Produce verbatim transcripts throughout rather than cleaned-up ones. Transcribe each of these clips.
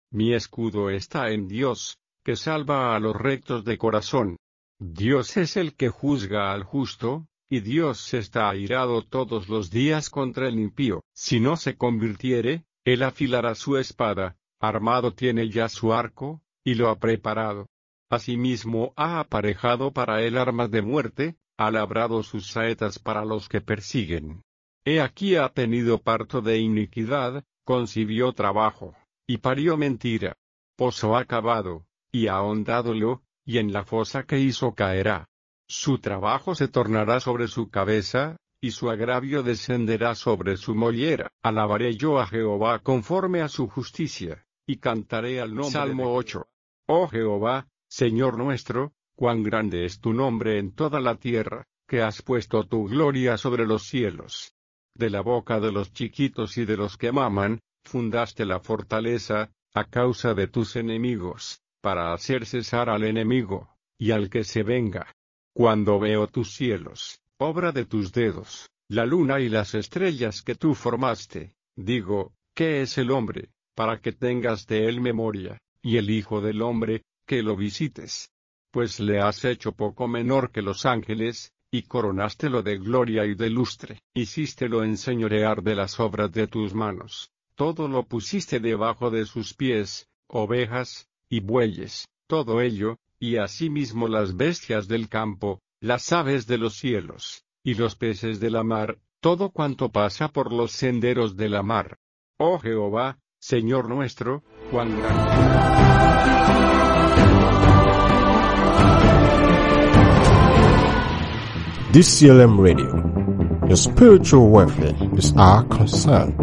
Mi escudo está en Dios, que salva a los rectos de corazón. Dios es el que juzga al justo, y Dios está airado todos los días contra el impío. Si no se convirtiere, él afilará su espada, armado tiene ya su arco, y lo ha preparado. Asimismo ha aparejado para él armas de muerte, ha labrado sus saetas para los que persiguen. He aquí ha tenido parto de iniquidad, concibió trabajo, y parió mentira. Pozo ha cavado, y ha ahondádolo, y en la fosa que hizo caerá. Su trabajo se tornará sobre su cabeza, y su agravio descenderá sobre su mollera. Alabaré yo a Jehová conforme a su justicia, y cantaré al nombre. Salmo ocho. Oh Jehová, Señor nuestro, cuán grande es tu nombre en toda la tierra, que has puesto tu gloria sobre los cielos. De la boca de los chiquitos y de los que maman, fundaste la fortaleza, a causa de tus enemigos, para hacer cesar al enemigo, y al que se venga. Cuando veo tus cielos, obra de tus dedos, la luna y las estrellas que tú formaste, digo, ¿qué es el hombre, para que tengas de él memoria, y el hijo del hombre, que lo visites? Pues le has hecho poco menor que los ángeles, y coronástelo de gloria y de lustre, hicístelo enseñorear de las obras de tus manos, todo lo pusiste debajo de sus pies, ovejas, y bueyes, todo ello, y asimismo las bestias del campo, las aves de los cielos, y los peces de la mar, todo cuanto pasa por los senderos de la mar. Oh Jehová, Señor nuestro, cuán grande. D C L M Radio, your spiritual welfare is our concern.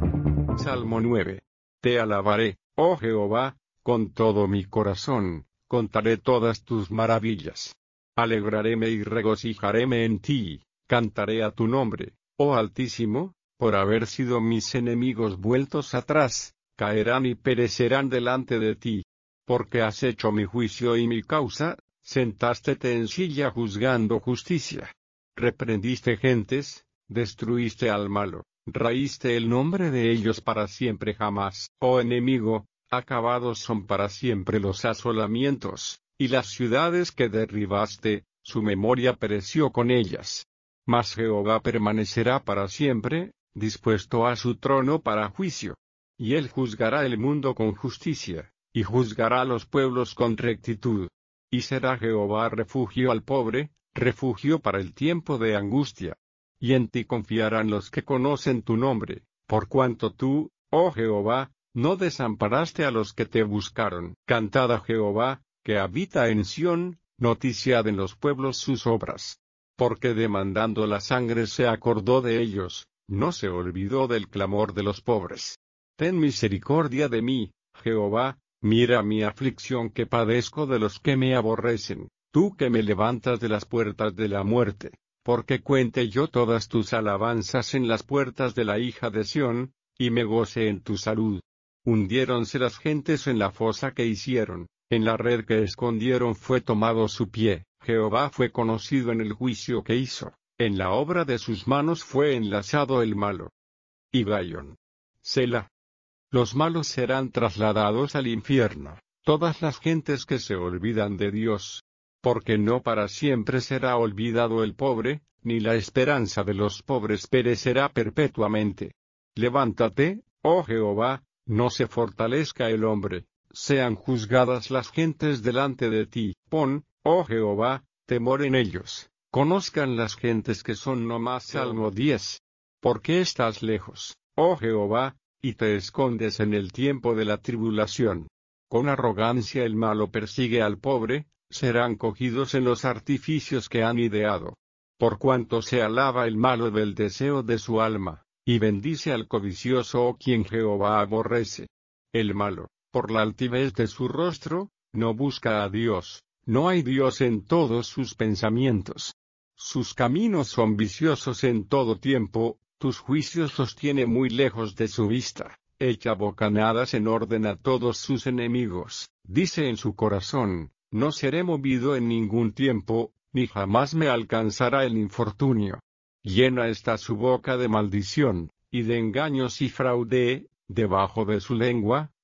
Salmo nueve. Te alabaré, oh Jehová, con todo mi corazón, contaré todas tus maravillas. Alegraréme y regocijaréme en ti, cantaré a tu nombre, oh Altísimo, por haber sido mis enemigos vueltos atrás, caerán y perecerán delante de ti. Porque has hecho mi juicio y mi causa, sentástete en silla juzgando justicia. Reprendiste gentes, destruiste al malo, raíste el nombre de ellos para siempre jamás. Oh enemigo, acabados son para siempre los asolamientos, y las ciudades que derribaste, su memoria pereció con ellas. Mas Jehová permanecerá para siempre, dispuesto a su trono para juicio. Y él juzgará el mundo con justicia, y juzgará a los pueblos con rectitud. Y será Jehová refugio al pobre, refugio para el tiempo de angustia. Y en ti confiarán los que conocen tu nombre, por cuanto tú, oh Jehová, no desamparaste a los que te buscaron. Cantad a Jehová, que habita en Sión, noticiad en los pueblos sus obras. Porque demandando la sangre se acordó de ellos, no se olvidó del clamor de los pobres. Ten misericordia de mí, Jehová, mira mi aflicción que padezco de los que me aborrecen, tú que me levantas de las puertas de la muerte, porque cuente yo todas tus alabanzas en las puertas de la hija de Sión, y me goce en tu salud. Hundiéronse las gentes en la fosa que hicieron, en la red que escondieron fue tomado su pie, Jehová fue conocido en el juicio que hizo, en la obra de sus manos fue enlazado el malo. Y Gaión. Selah. Los malos serán trasladados al infierno, todas las gentes que se olvidan de Dios. Porque no para siempre será olvidado el pobre, ni la esperanza de los pobres perecerá perpetuamente. Levántate, oh Jehová, no se fortalezca el hombre, sean juzgadas las gentes delante de ti. Pon, oh Jehová, temor en ellos, conozcan las gentes que son no más. Salmo diez. ¿Por qué estás lejos, oh Jehová, y te escondes en el tiempo de la tribulación? Con arrogancia el malo persigue al pobre, serán cogidos en los artificios que han ideado. Por cuanto se alaba el malo del deseo de su alma, y bendice al codicioso o quien Jehová aborrece. El malo, por la altivez de su rostro, no busca a Dios, no hay Dios en todos sus pensamientos. Sus caminos son viciosos en todo tiempo, tus juicios los tiene muy lejos de su vista. Echa bocanadas en orden a todos sus enemigos, dice en su corazón, no seré movido en ningún tiempo, ni jamás me alcanzará el infortunio. Llena está su boca de maldición, y de engaños y fraude, debajo de su lengua,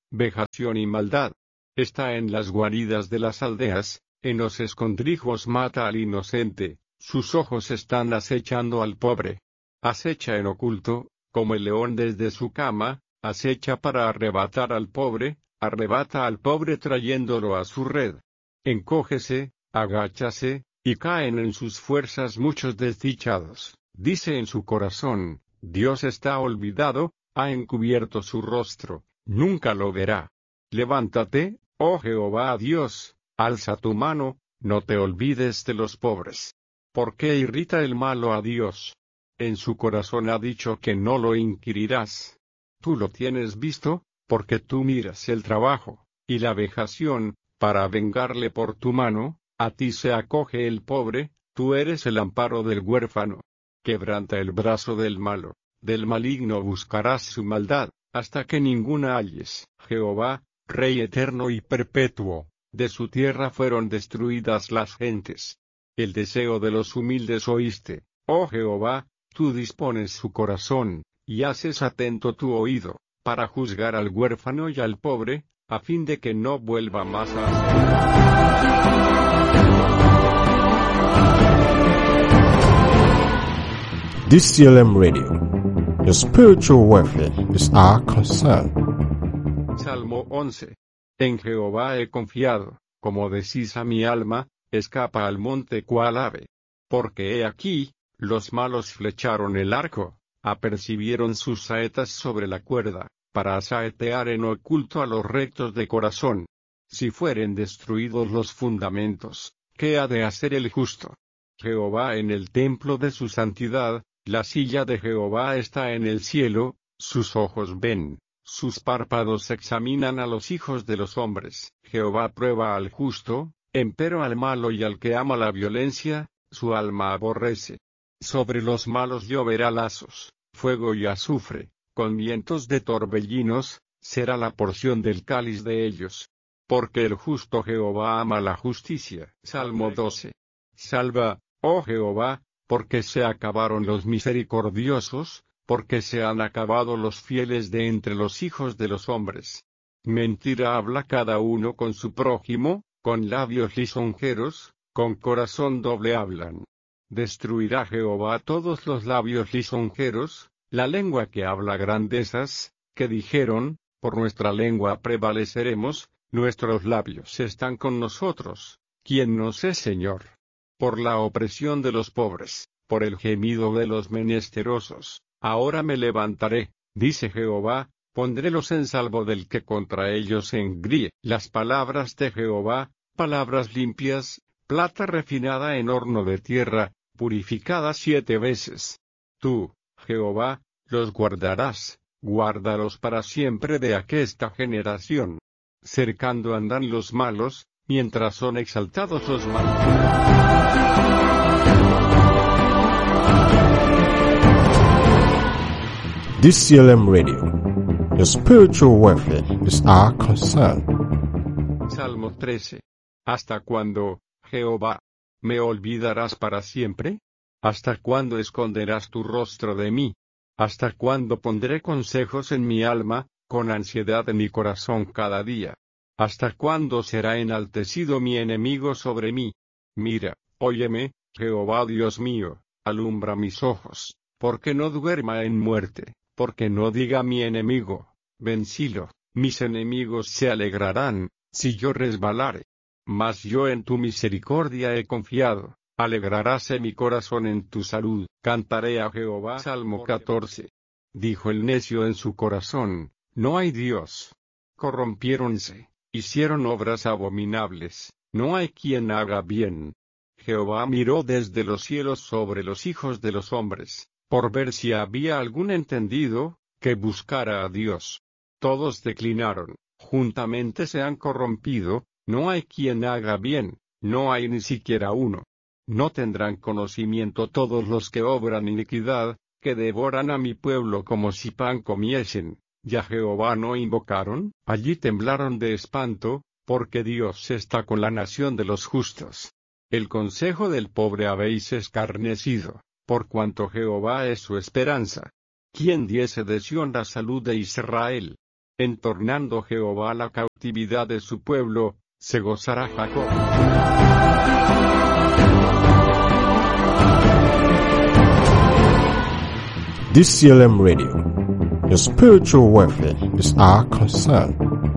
vejación y maldad. Está en las guaridas de las aldeas, en los escondrijos mata al inocente, sus ojos están acechando al pobre. Acecha en oculto, como el león desde su cama, acecha para arrebatar al pobre, arrebata al pobre trayéndolo a su red. Encógese, agáchase, y caen en sus fuerzas muchos desdichados. Dice en su corazón, Dios está olvidado, ha encubierto su rostro, nunca lo verá. Levántate, oh Jehová Dios, alza tu mano, no te olvides de los pobres. ¿Por qué irrita el malo a Dios? En su corazón ha dicho que no lo inquirirás. Tú lo tienes visto, porque tú miras el trabajo, y la vejación, para vengarle por tu mano, a ti se acoge el pobre, tú eres el amparo del huérfano. Quebranta el brazo del malo, del maligno buscarás su maldad, hasta que ninguna halles. Jehová, Rey eterno y perpetuo, de su tierra fueron destruidas las gentes. El deseo de los humildes oíste, oh Jehová, tú dispones su corazón, y haces atento tu oído, para juzgar al huérfano y al pobre, a fin de que no vuelva más a hacer. D C L M Radio. Your spiritual welfare is our concern. Salmo once. En Jehová he confiado, como decís a mi alma, escapa al monte cual ave. Porque he aquí, los malos flecharon el arco, apercibieron sus saetas sobre la cuerda, para saetear en oculto a los rectos de corazón. Si fueren destruidos los fundamentos, ¿qué ha de hacer el justo? Jehová en el templo de su santidad, la silla de Jehová está en el cielo, sus ojos ven, sus párpados examinan a los hijos de los hombres. Jehová prueba al justo, empero al malo y al que ama la violencia, su alma aborrece. Sobre los malos lloverá lazos, fuego y azufre, con vientos de torbellinos, será la porción del cáliz de ellos. Porque el justo Jehová ama la justicia. Salmo doce. Salva, oh Jehová, porque se acabaron los misericordiosos, porque se han acabado los fieles de entre los hijos de los hombres. Mentira habla cada uno con su prójimo, con labios lisonjeros, con corazón doble hablan. Destruirá Jehová todos los labios lisonjeros, la lengua que habla grandezas, que dijeron, por nuestra lengua prevaleceremos, nuestros labios están con nosotros, ¿quién nos es Señor? Por la opresión de los pobres, por el gemido de los menesterosos, ahora me levantaré, dice Jehová, pondrélos en salvo del que contra ellos engríe. Las palabras de Jehová, palabras limpias, plata refinada en horno de tierra, purificada siete veces. Tú, Jehová, los guardarás, guárdalos para siempre de aquesta generación. Cercando andan los malos, mientras son exaltados los malos. D C L M Radio. Your spiritual welfare is our concern. Salmo trece. ¿Hasta cuándo, Jehová, me olvidarás para siempre? ¿Hasta cuándo esconderás tu rostro de mí? ¿Hasta cuándo pondré consejos en mi alma, con ansiedad en mi corazón cada día? ¿Hasta cuándo será enaltecido mi enemigo sobre mí? Mira, óyeme, Jehová Dios mío, alumbra mis ojos, porque no duerma en muerte, porque no diga mi enemigo, vencílo, mis enemigos se alegrarán, si yo resbalare. Mas yo en tu misericordia he confiado, alegraráse mi corazón en tu salud. Cantaré a Jehová. Salmo catorce. Dijo el necio en su corazón, no hay Dios. Corrompiéronse, hicieron obras abominables, no hay quien haga bien. Jehová miró desde los cielos sobre los hijos de los hombres, por ver si había algún entendido, que buscara a Dios. Todos declinaron, juntamente se han corrompido, no hay quien haga bien, no hay ni siquiera uno. No tendrán conocimiento todos los que obran iniquidad, que devoran a mi pueblo como si pan comiesen. ¿Ya Jehová no invocaron? Allí temblaron de espanto, porque Dios está con la nación de los justos. El consejo del pobre habéis escarnecido, por cuanto Jehová es su esperanza. ¿Quién diese de Sión la salud de Israel? Entornando Jehová la cautividad de su pueblo, se gozará Jacob. D C L M Radio, your spiritual welfare is our concern.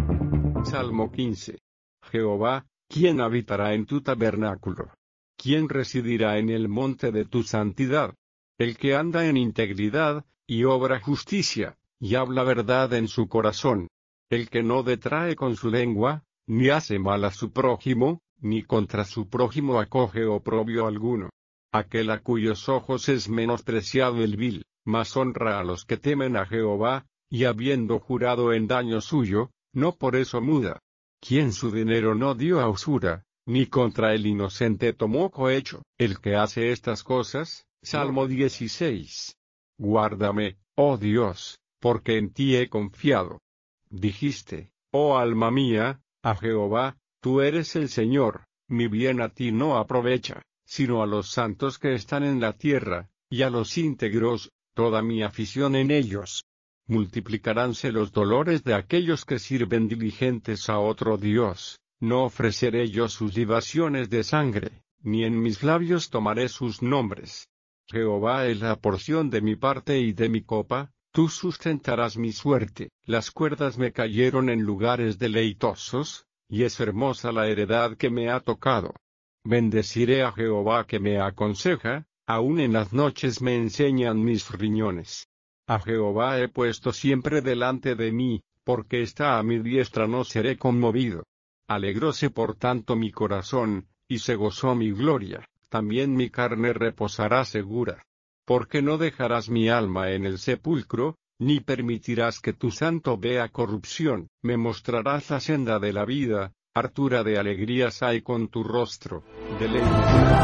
Salmo quince. Jehová, ¿quién habitará en tu tabernáculo? ¿Quién residirá en el monte de tu santidad? El que anda en integridad, y obra justicia, y habla verdad en su corazón. El que no detrae con su lengua, ni hace mal a su prójimo, ni contra su prójimo acoge oprobio alguno. Aquel a cuyos ojos es menospreciado el vil, mas honra a los que temen a Jehová, y habiendo jurado en daño suyo, no por eso muda. Quien su dinero no dio a usura, ni contra el inocente tomó cohecho. El que hace estas cosas, Salmo dieciséis. Guárdame, oh Dios, porque en ti he confiado. Dijiste, oh alma mía, a Jehová, tú eres el Señor, mi bien a ti no aprovecha, sino a los santos que están en la tierra, y a los íntegros, toda mi afición en ellos. Multiplicaránse los dolores de aquellos que sirven diligentes a otro Dios, no ofreceré yo sus libaciones de sangre, ni en mis labios tomaré sus nombres. Jehová es la porción de mi parte y de mi copa, tú sustentarás mi suerte. Las cuerdas me cayeron en lugares deleitosos, y es hermosa la heredad que me ha tocado. Bendeciré a Jehová que me aconseja, aun en las noches me enseñan mis riñones. A Jehová he puesto siempre delante de mí, porque está a mi diestra no seré conmovido. Alegróse por tanto mi corazón, y se gozó mi gloria, también mi carne reposará segura. Porque no dejarás mi alma en el sepulcro, ni permitirás que tu santo vea corrupción. Me mostrarás la senda de la vida, hartura de alegrías hay con tu rostro, deleites.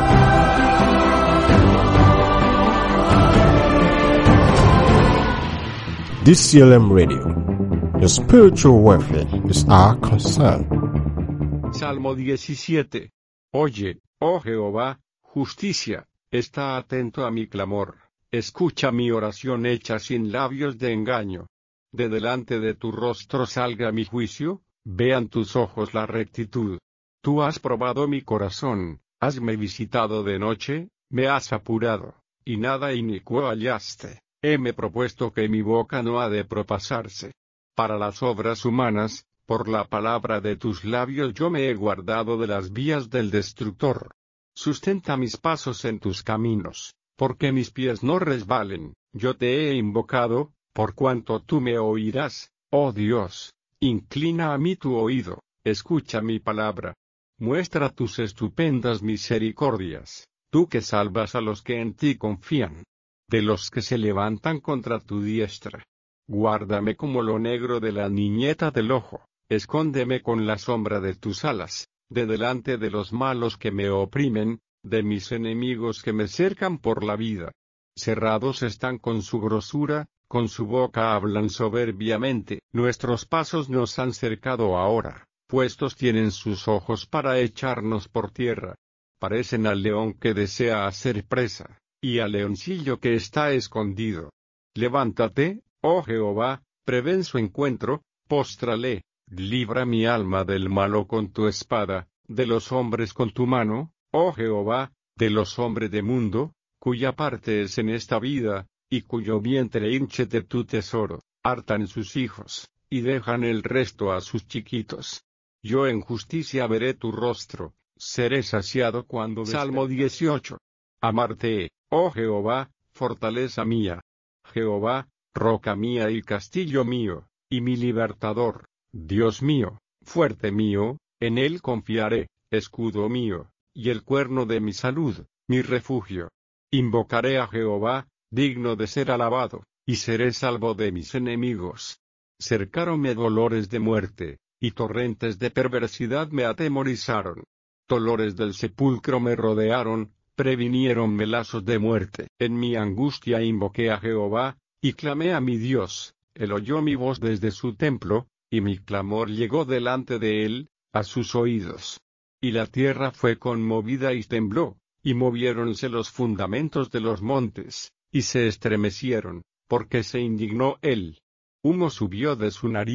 D C L M Radio, your spiritual welfare is our concern. Salmo diecisiete. Oye, oh Jehová, justicia, está atento a mi clamor, escucha mi oración hecha sin labios de engaño. De delante de tu rostro salga mi juicio, vean tus ojos la rectitud. Tú has probado mi corazón, hasme visitado de noche, me has apurado, y nada inicuo hallaste. Heme propuesto que mi boca no ha de propasarse. Para las obras humanas, por la palabra de tus labios yo me he guardado de las vías del destructor. Sustenta mis pasos en tus caminos, porque mis pies no resbalen. Yo te he invocado, por cuanto tú me oirás, oh Dios. Inclina a mí tu oído, escucha mi palabra. Muestra tus estupendas misericordias, tú que salvas a los que en ti confían. De los que se levantan contra tu diestra. Guárdame como lo negro de la niñeta del ojo, escóndeme con la sombra de tus alas, de delante de los malos que me oprimen, de mis enemigos que me cercan por la vida. Cerrados están con su grosura, con su boca hablan soberbiamente. Nuestros pasos nos han cercado ahora, puestos tienen sus ojos para echarnos por tierra. Parecen al león que desea hacer presa, y al leoncillo que está escondido. Levántate, oh Jehová, prevén su encuentro, póstrale, libra mi alma del malo con tu espada, de los hombres con tu mano, oh Jehová, de los hombres de mundo, cuya parte es en esta vida, y cuyo vientre hinche de tu tesoro, hartan sus hijos, y dejan el resto a sus chiquitos. Yo en justicia veré tu rostro, seré saciado cuando despertare. Salmo dieciocho. Amarte, oh Jehová, fortaleza mía. Jehová, roca mía y castillo mío, y mi libertador, Dios mío, fuerte mío, en él confiaré, escudo mío, y el cuerno de mi salud, mi refugio. Invocaré a Jehová, digno de ser alabado, y seré salvo de mis enemigos. Cercáronme dolores de muerte, y torrentes de perversidad me atemorizaron. Dolores del sepulcro me rodearon, previniéronme lazos de muerte. En mi angustia invoqué a Jehová, y clamé a mi Dios. Él oyó mi voz desde su templo, y mi clamor llegó delante de él, a sus oídos. Y la tierra fue conmovida y tembló, y moviéronse los fundamentos de los montes, y se estremecieron, porque se indignó él. Humo subió de su nariz,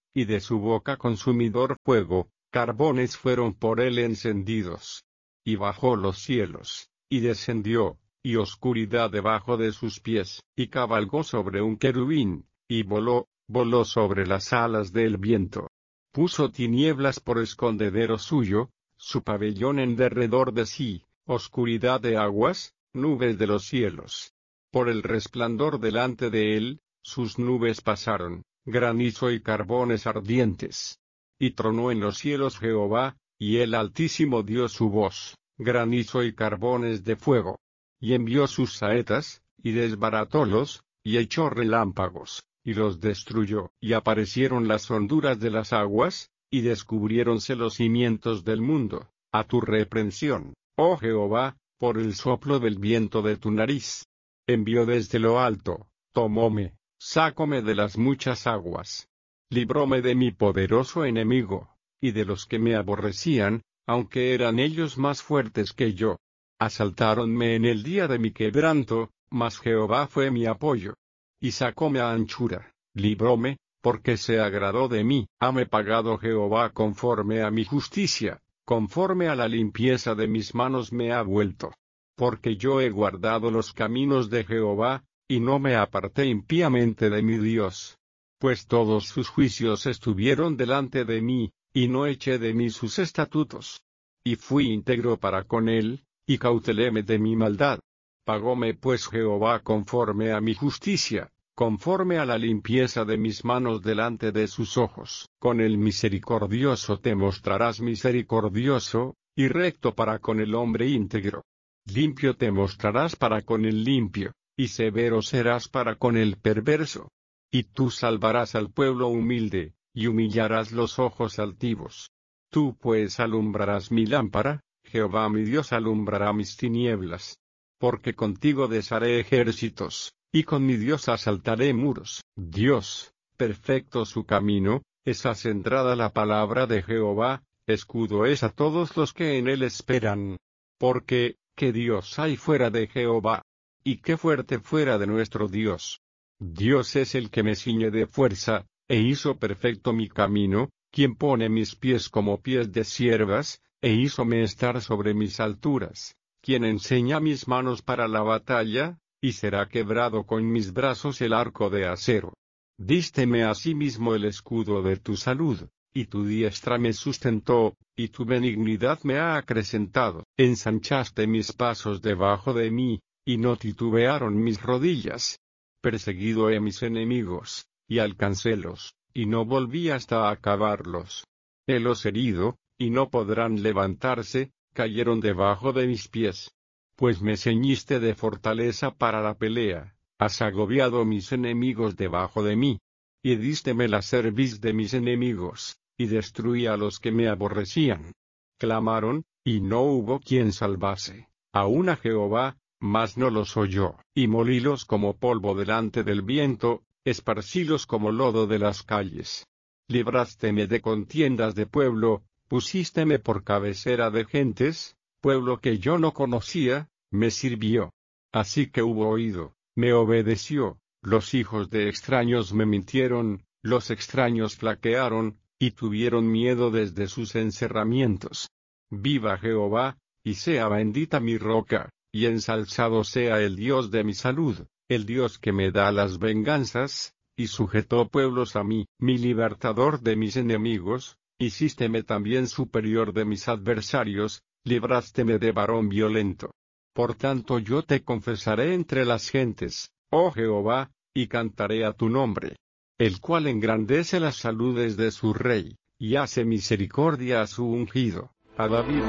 y de su boca consumidor fuego, carbones fueron por él encendidos. Y bajó los cielos, y descendió, y oscuridad debajo de sus pies, y cabalgó sobre un querubín, y voló, voló sobre las alas del viento. Puso tinieblas por escondedero suyo, su pabellón en derredor de sí, oscuridad de aguas, nubes de los cielos. Por el resplandor delante de él, sus nubes pasaron, granizo y carbones ardientes. Y tronó en los cielos Jehová, y el Altísimo dio su voz, granizo y carbones de fuego. Y envió sus saetas, y desbaratólos, y echó relámpagos, y los destruyó. Y aparecieron las honduras de las aguas, y descubriéronse los cimientos del mundo, a tu reprensión, oh Jehová, por el soplo del viento de tu nariz. Envió desde lo alto, tomóme, sácome de las muchas aguas. Libróme de mi poderoso enemigo, y de los que me aborrecían, aunque eran ellos más fuertes que yo. Asaltáronme en el día de mi quebranto, mas Jehová fue mi apoyo. Y sacóme a anchura, libróme, porque se agradó de mí. Hame pagado Jehová conforme a mi justicia, conforme a la limpieza de mis manos me ha vuelto. Porque yo he guardado los caminos de Jehová, y no me aparté impíamente de mi Dios. Pues todos sus juicios estuvieron delante de mí, y no eché de mí sus estatutos. Y fui íntegro para con él, y cauteléme de mi maldad. Pagóme pues Jehová conforme a mi justicia, conforme a la limpieza de mis manos delante de sus ojos. Con el misericordioso te mostrarás misericordioso, y recto para con el hombre íntegro. Limpio te mostrarás para con el limpio, y severo serás para con el perverso. Y tú salvarás al pueblo humilde, y humillarás los ojos altivos. Tú pues alumbrarás mi lámpara, Jehová mi Dios alumbrará mis tinieblas. Porque contigo desharé ejércitos, y con mi Dios asaltaré muros. Dios, perfecto su camino, es acendrada la palabra de Jehová, escudo es a todos los que en él esperan. Porque, ¿qué Dios hay fuera de Jehová? Y qué fuerte fuera de nuestro Dios. Dios es el que me ciñe de fuerza, e hizo perfecto mi camino, quien pone mis pies como pies de siervas, e hízome estar sobre mis alturas, quien enseña mis manos para la batalla, y será quebrado con mis brazos el arco de acero. Dísteme asimismo el escudo de tu salud, y tu diestra me sustentó, y tu benignidad me ha acrecentado. Ensanchaste mis pasos debajo de mí, y no titubearon mis rodillas. Perseguido he mis enemigos, y alcancélos, y no volví hasta acabarlos. Helos herido, y no podrán levantarse, cayeron debajo de mis pies. Pues me ceñiste de fortaleza para la pelea, has agobiado mis enemigos debajo de mí. Y dísteme la cerviz de mis enemigos, y destruí a los que me aborrecían. Clamaron, y no hubo quien salvase, aun a Jehová, mas no los oyó. Y molílos como polvo delante del viento, esparcílos como lodo de las calles. Librásteme de contiendas de pueblo, pusísteme por cabecera de gentes, pueblo que yo no conocía, me sirvió. Así que hubo oído, me obedeció, los hijos de extraños me mintieron, los extraños flaquearon, y tuvieron miedo desde sus encerramientos. Viva Jehová, y sea bendita mi roca, y ensalzado sea el Dios de mi salud, el Dios que me da las venganzas, y sujetó pueblos a mí, mi libertador de mis enemigos, hicísteme también superior de mis adversarios, librásteme de varón violento. Por tanto yo te confesaré entre las gentes, oh Jehová, y cantaré a tu nombre, el cual engrandece las saludes de su rey, y hace misericordia a su ungido, a David.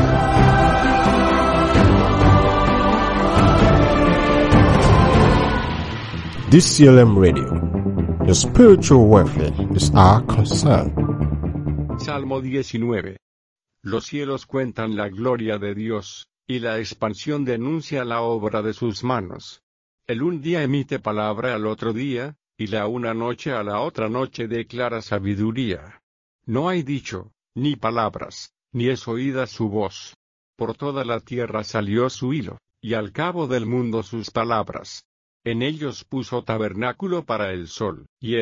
D C L M Radio. Your spiritual welfare is our concern. Salmo diecinueve. Los cielos cuentan la gloria de Dios, y la expansión denuncia la obra de sus manos. El un día emite palabra al otro día, y la una noche a la otra noche declara sabiduría. No hay dicho, ni palabras, ni es oída su voz. Por toda la tierra salió su hilo, y al cabo del mundo sus palabras. En ellos puso tabernáculo para el sol, y él,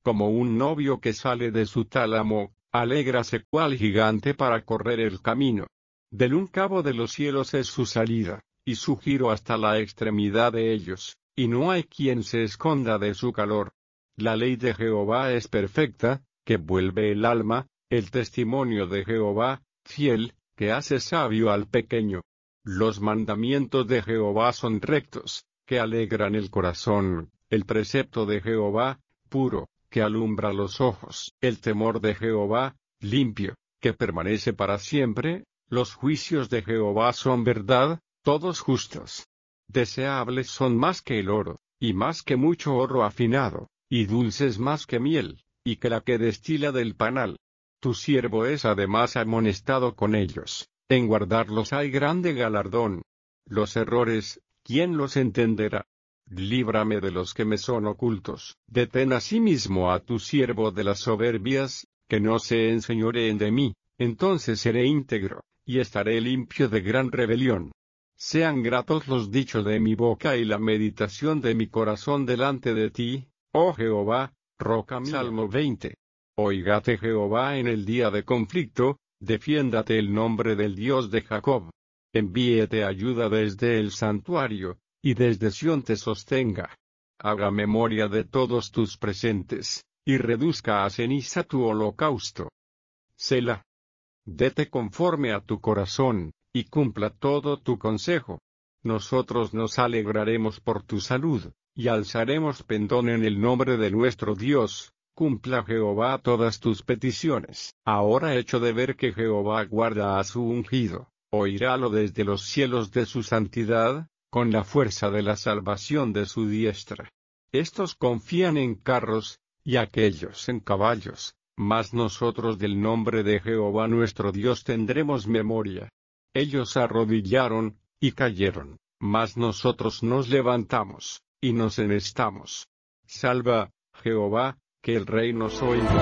como un novio que sale de su tálamo, alégrase cual gigante para correr el camino. Del un cabo de los cielos es su salida, y su giro hasta la extremidad de ellos, y no hay quien se esconda de su calor. La ley de Jehová es perfecta, que vuelve el alma, el testimonio de Jehová, fiel, que hace sabio al pequeño. Los mandamientos de Jehová son rectos, que alegran el corazón, el precepto de Jehová, puro, que alumbra los ojos. El temor de Jehová, limpio, que permanece para siempre. Los juicios de Jehová son verdad, todos justos. Deseables son más que el oro, y más que mucho oro afinado, y dulces más que miel, y que la que destila del panal. Tu siervo es además amonestado con ellos, en guardarlos hay grande galardón. Los errores, ¿quién los entenderá? Líbrame de los que me son ocultos. Detén asimismo a tu siervo de las soberbias, que no se enseñoreen de mí, entonces seré íntegro, y estaré limpio de gran rebelión. Sean gratos los dichos de mi boca y la meditación de mi corazón delante de ti, oh Jehová, roca mía. Salmo veinte. Oígate Jehová en el día de conflicto, defiéndate el nombre del Dios de Jacob. Envíete ayuda desde el santuario, y desde Sión te sostenga. Haga memoria de todos tus presentes, y reduzca a ceniza tu holocausto. Selah. Dete conforme a tu corazón, y cumpla todo tu consejo. Nosotros nos alegraremos por tu salud, y alzaremos pendón en el nombre de nuestro Dios. Cumpla Jehová todas tus peticiones. Ahora hecho de ver que Jehová guarda a su ungido, oirálo desde los cielos de su santidad, con la fuerza de la salvación de su diestra. Estos confían en carros, y aquellos en caballos, mas nosotros del nombre de Jehová nuestro Dios tendremos memoria. Ellos arrodillaron, y cayeron, mas nosotros nos levantamos, y nos enhestamos. Salva, Jehová, que el Rey nos oiga.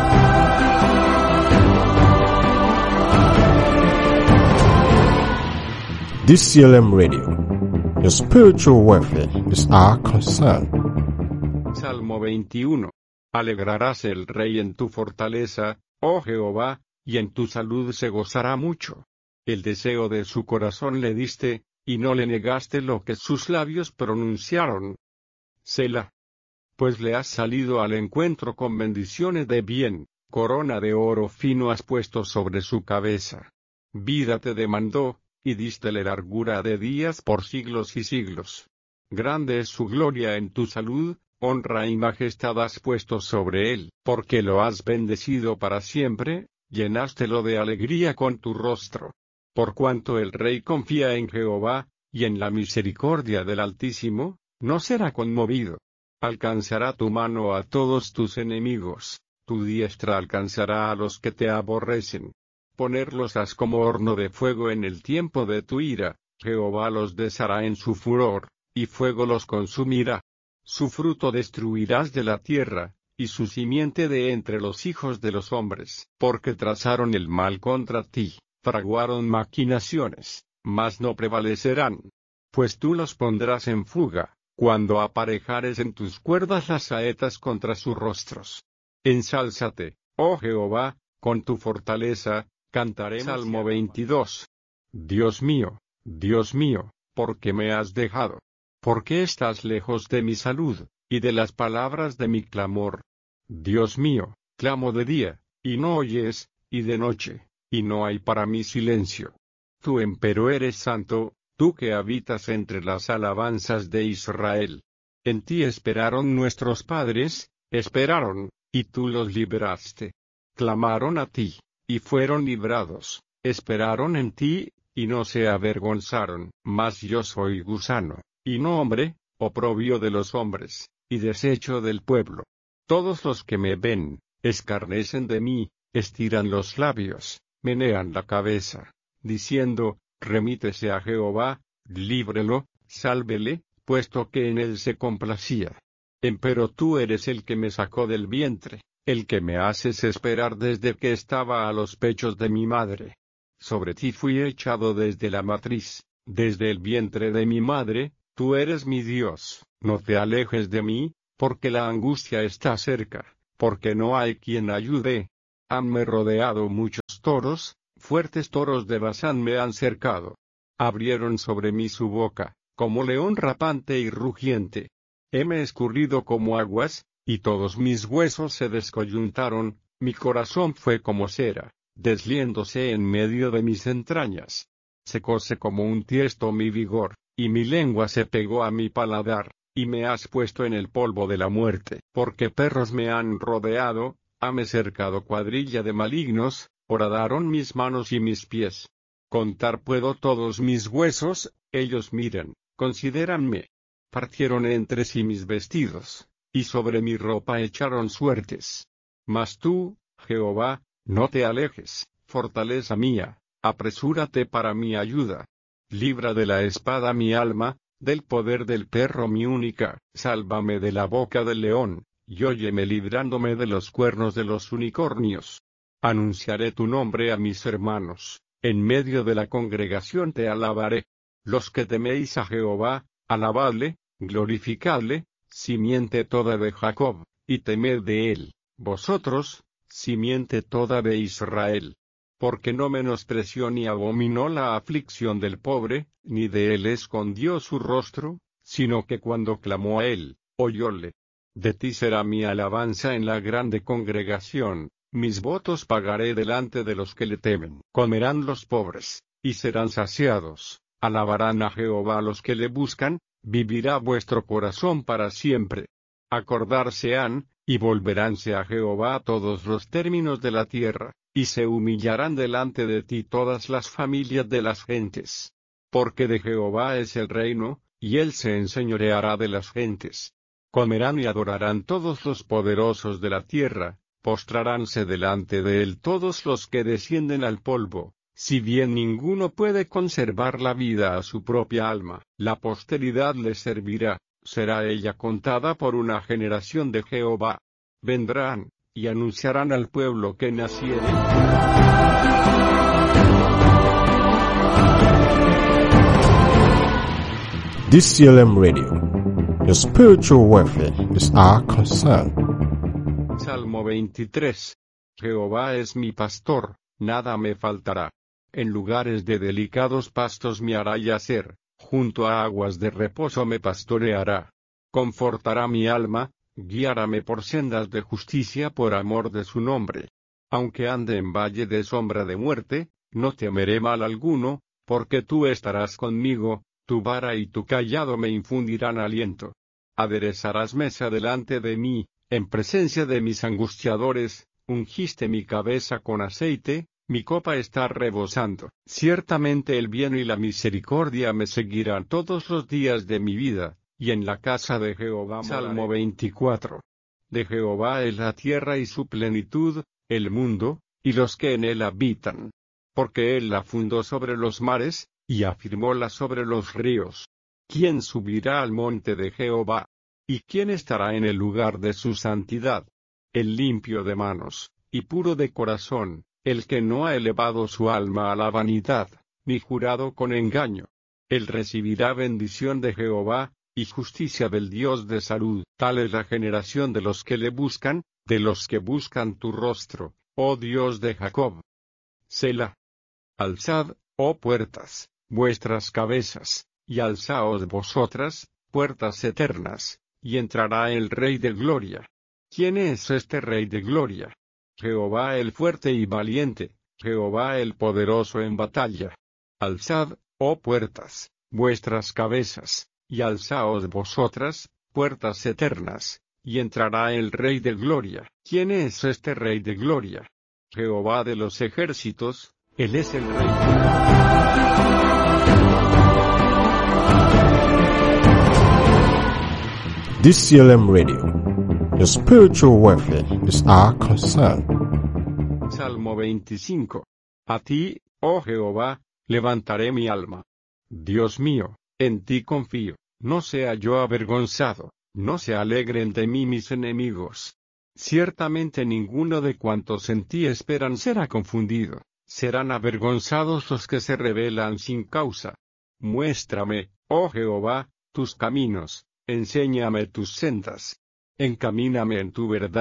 D C L M Radio. Your spiritual welfare is our concern. Salmo veintiuno. Alegrarás el Rey en tu fortaleza, oh Jehová, y en tu salud se gozará mucho. El deseo de su corazón le diste, y no le negaste lo que sus labios pronunciaron. Selah. Pues le has salido al encuentro con bendiciones de bien, corona de oro fino has puesto sobre su cabeza. Vida te demandó, y dístele largura de días por siglos y siglos. Grande es su gloria en tu salud, honra y majestad has puesto sobre él, porque lo has bendecido para siempre, llenástelo de alegría con tu rostro. Por cuanto el rey confía en Jehová, y en la misericordia del Altísimo, no será conmovido. Alcanzará tu mano a todos tus enemigos, tu diestra alcanzará a los que te aborrecen. Ponerlos has como horno de fuego en el tiempo de tu ira, Jehová los deshará en su furor, y fuego los consumirá. Su fruto destruirás de la tierra, y su simiente de entre los hijos de los hombres, porque trazaron el mal contra ti, fraguaron maquinaciones, mas no prevalecerán. Pues tú los pondrás en fuga, cuando aparejares en tus cuerdas las saetas contra sus rostros. Ensálzate, oh Jehová, con tu fortaleza, cantaré. Salmo veintidós. Dios mío, Dios mío, ¿por qué me has dejado? ¿Por qué estás lejos de mi salud, y de las palabras de mi clamor? Dios mío, clamo de día, y no oyes, y de noche, y no hay para mí silencio. Tú empero eres santo, tú que habitas entre las alabanzas de Israel. En ti esperaron nuestros padres, esperaron, y tú los libraste. Clamaron a ti, y fueron librados, esperaron en ti, y no se avergonzaron. Mas yo soy gusano, y no hombre, oprobio de los hombres, y desecho del pueblo. Todos los que me ven, escarnecen de mí, estiran los labios, menean la cabeza, diciendo, remítese a Jehová, líbrelo, sálvele, puesto que en él se complacía. Empero tú eres el que me sacó del vientre, el que me haces esperar desde que estaba a los pechos de mi madre. Sobre ti fui echado desde la matriz, desde el vientre de mi madre, tú eres mi Dios. No te alejes de mí, porque la angustia está cerca, porque no hay quien ayude. Hanme rodeado muchos toros, fuertes toros de Basán me han cercado. Abrieron sobre mí su boca, como león rapante y rugiente. Heme escurrido como aguas, y todos mis huesos se descoyuntaron, mi corazón fue como cera, desliéndose en medio de mis entrañas. Secóse como un tiesto mi vigor, y mi lengua se pegó a mi paladar, y me has puesto en el polvo de la muerte. Porque perros me han rodeado, hame cercado cuadrilla de malignos, horadaron mis manos y mis pies. Contar puedo todos mis huesos, ellos miran, considéranme. Partieron entre sí mis vestidos, y sobre mi ropa echaron suertes. Mas tú, Jehová, no te alejes, fortaleza mía, apresúrate para mi ayuda. Libra de la espada mi alma, del poder del perro mi única, sálvame de la boca del león, y óyeme librándome de los cuernos de los unicornios. Anunciaré tu nombre a mis hermanos, en medio de la congregación te alabaré. Los que teméis a Jehová, alabadle, glorificadle, simiente toda de Jacob, y temed de él, vosotros, simiente toda de Israel. Porque no menospreció ni abominó la aflicción del pobre, ni de él escondió su rostro, sino que cuando clamó a él, oyóle. De ti será mi alabanza en la grande congregación, mis votos pagaré delante de los que le temen. Comerán los pobres, y serán saciados, alabarán a Jehová los que le buscan, vivirá vuestro corazón para siempre. Acordarse han, y volveránse a Jehová todos los términos de la tierra, y se humillarán delante de ti todas las familias de las gentes. Porque de Jehová es el reino, y él se enseñoreará de las gentes. Comerán y adorarán todos los poderosos de la tierra, postraránse delante de él todos los que descienden al polvo. Si bien ninguno puede conservar la vida a su propia alma, la posteridad le servirá, será ella contada por una generación de Jehová. Vendrán, y anunciarán al pueblo que naciere. D C L M Radio. Your spiritual welfare is our concern. Salmo veintitrés. Jehová es mi pastor, nada me faltará. En lugares de delicados pastos me hará yacer, junto a aguas de reposo me pastoreará. Confortará mi alma, guiárame por sendas de justicia por amor de su nombre. Aunque ande en valle de sombra de muerte, no temeré mal alguno, porque tú estarás conmigo, tu vara y tu cayado me infundirán aliento. Aderezarás mesa delante de mí, en presencia de mis angustiadores, ungiste mi cabeza con aceite, mi copa está rebosando. Ciertamente el bien y la misericordia me seguirán todos los días de mi vida, y en la casa de Jehová. Salmo veinticuatro. De Jehová es la tierra y su plenitud, el mundo, y los que en él habitan. Porque él la fundó sobre los mares, y afirmóla sobre los ríos. ¿Quién subirá al monte de Jehová? ¿Y quién estará en el lugar de su santidad? El limpio de manos, y puro de corazón, el que no ha elevado su alma a la vanidad, ni jurado con engaño. Él recibirá bendición de Jehová, y justicia del Dios de salud. Tal es la generación de los que le buscan, de los que buscan tu rostro, oh Dios de Jacob. Selah. Alzad, oh puertas, vuestras cabezas, y alzaos vosotras, puertas eternas, y entrará el Rey de Gloria. ¿Quién es este Rey de Gloria? Jehová el fuerte y valiente, Jehová el poderoso en batalla. Alzad, oh puertas, vuestras cabezas, y alzaos vosotras, puertas eternas, y entrará el Rey de Gloria. ¿Quién es este Rey de Gloria? Jehová de los ejércitos, él es el Rey. D C L M Radio. Your spiritual welfare is our concern. Salmo veinticinco. A ti, oh Jehová, levantaré mi alma. Dios mío, en ti confío, no sea yo avergonzado, no se alegren de mí mis enemigos. Ciertamente ninguno de cuantos en ti esperan será confundido, serán avergonzados los que se rebelan sin causa. Muéstrame, oh Jehová, tus caminos, enséñame tus sendas. Encamíname en tu verdad,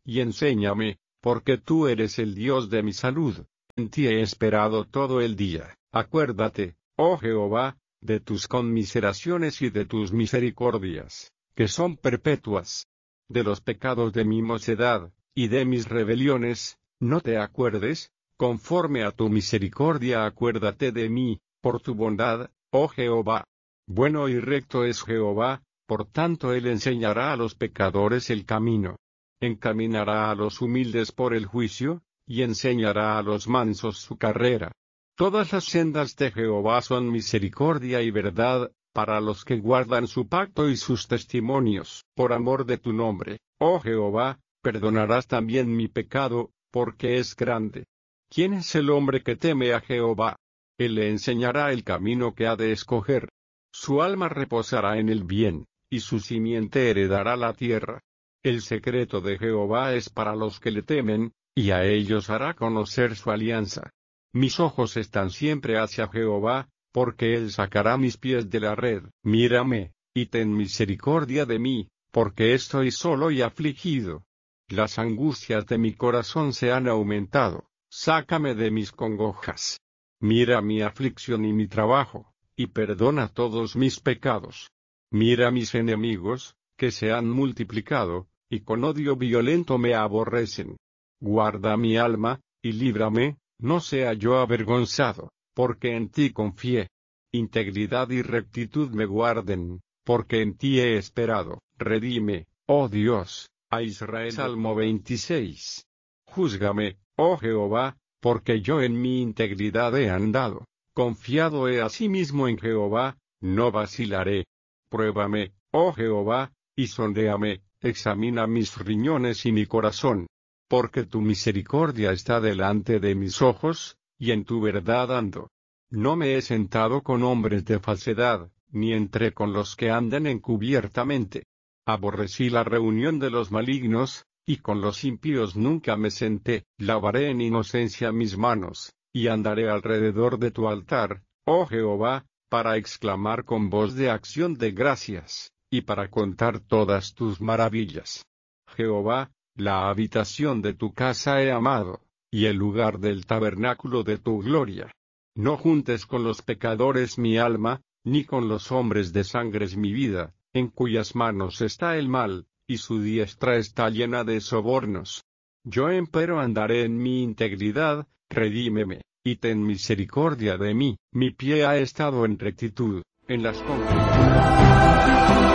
y enséñame, porque tú eres el Dios de mi salud. En ti he esperado todo el día. Acuérdate, oh Jehová, de tus conmiseraciones y de tus misericordias, que son perpetuas. De los pecados de mi mocedad, y de mis rebeliones, no te acuerdes, conforme a tu misericordia acuérdate de mí, por tu bondad, oh Jehová. Bueno y recto es Jehová, por tanto él enseñará a los pecadores el camino. Encaminará a los humildes por el juicio, y enseñará a los mansos su carrera. Todas las sendas de Jehová son misericordia y verdad, para los que guardan su pacto y sus testimonios. Por amor de tu nombre, oh Jehová, perdonarás también mi pecado, porque es grande. ¿Quién es el hombre que teme a Jehová? Él le enseñará el camino que ha de escoger. Su alma reposará en el bien, y su simiente heredará la tierra. El secreto de Jehová es para los que le temen, y a ellos hará conocer su alianza. Mis ojos están siempre hacia Jehová, porque él sacará mis pies de la red. Mírame, y ten misericordia de mí, porque estoy solo y afligido. Las angustias de mi corazón se han aumentado, sácame de mis congojas. Mira mi aflicción y mi trabajo, y perdona todos mis pecados. Mira mis enemigos, que se han multiplicado, y con odio violento me aborrecen. Guarda mi alma, y líbrame, no sea yo avergonzado, porque en ti confié. Integridad y rectitud me guarden, porque en ti he esperado. Redime, oh Dios, a Israel. Salmo veintiséis. Júzgame, oh Jehová, porque yo en mi integridad he andado. Confiado he asimismo en Jehová, no vacilaré. Pruébame, oh Jehová, y sondéame, examina mis riñones y mi corazón. Porque tu misericordia está delante de mis ojos, y en tu verdad ando. No me he sentado con hombres de falsedad, ni entré con los que andan encubiertamente. Aborrecí la reunión de los malignos, y con los impíos nunca me senté. Lavaré en inocencia mis manos, y andaré alrededor de tu altar, oh Jehová, para exclamar con voz de acción de gracias, y para contar todas tus maravillas. Jehová, la habitación de tu casa he amado, y el lugar del tabernáculo de tu gloria. No juntes con los pecadores mi alma, ni con los hombres de sangres mi vida, en cuyas manos está el mal, y su diestra está llena de sobornos. Yo empero andaré en mi integridad, redímeme, y ten misericordia de mí. Mi pie ha estado en rectitud, en las congregaciones.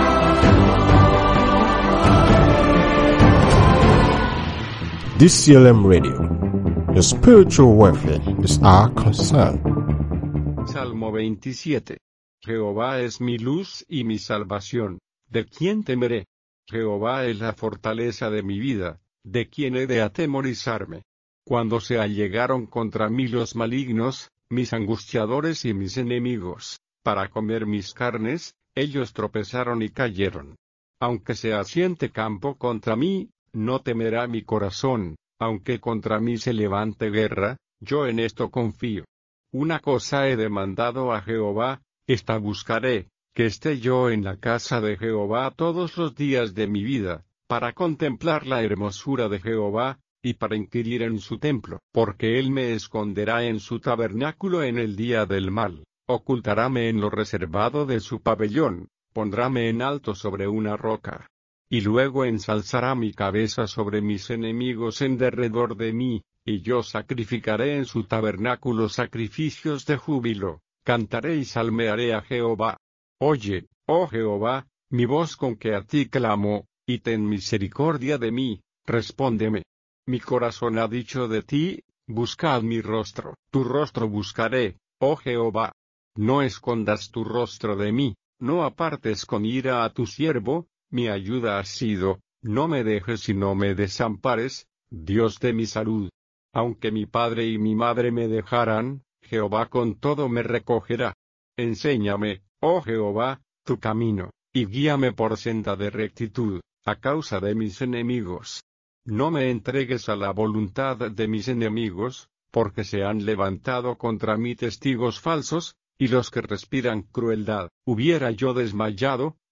D C L M Radio. Your spiritual welfare is our concern. Salmo veintisiete. Jehová es mi luz y mi salvación. ¿De quién temeré? Jehová es la fortaleza de mi vida. ¿De quién he de atemorizarme? Cuando se allegaron contra mí los malignos, mis angustiadores y mis enemigos, para comer mis carnes, ellos tropezaron y cayeron. Aunque se asiente campo contra mí, no temerá mi corazón, aunque contra mí se levante guerra, yo en esto confío. Una cosa he demandado a Jehová, esta buscaré, que esté yo en la casa de Jehová todos los días de mi vida, para contemplar la hermosura de Jehová, y para inquirir en su templo, porque él me esconderá en su tabernáculo en el día del mal, ocultaráme en lo reservado de su pabellón, pondráme en alto sobre una roca. Y luego ensalzará mi cabeza sobre mis enemigos en derredor de mí, y yo sacrificaré en su tabernáculo sacrificios de júbilo, cantaré y salmearé a Jehová. Oye, oh Jehová, mi voz con que a ti clamo, y ten misericordia de mí, respóndeme. Mi corazón ha dicho de ti, buscad mi rostro. Tu rostro buscaré, oh Jehová. No escondas tu rostro de mí, no apartes con ira a tu siervo. Mi ayuda has sido, no me dejes y no me desampares, Dios de mi salud. Aunque mi padre y mi madre me dejaran, Jehová con todo me recogerá. Enséñame, oh Jehová, tu camino, y guíame por senda de rectitud, a causa de mis enemigos. No me entregues a la voluntad de mis enemigos, porque se han levantado contra mí testigos falsos, y los que respiran crueldad. Hubiera yo desmayado,